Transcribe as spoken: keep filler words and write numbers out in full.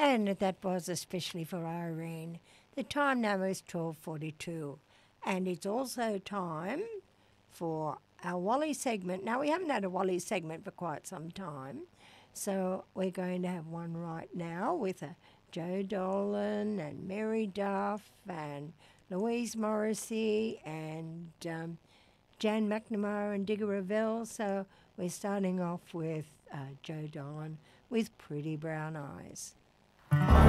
And that was especially for Irene. The time now is twelve forty-two, and it's also time for our Wally segment. Now, we haven't had a Wally segment for quite some time, so we're going to have one right now with a Joe Dolan and Mary Duff and Louise Morrissey and um, Jan McNamara and Digger Revell. So we're starting off with uh, Joe Dolan with Pretty Brown Eyes.